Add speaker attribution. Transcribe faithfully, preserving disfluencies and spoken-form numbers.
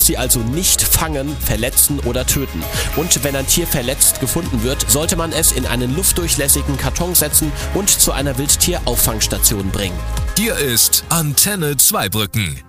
Speaker 1: sie also nicht fangen, verletzen oder töten. Und wenn ein Tier verletzt gefunden wird, sollte man es in einen luftdurchlässigen Karton setzen und zu einer Wildtierauffangstation bringen.
Speaker 2: Hier ist Antenne Zweibrücken.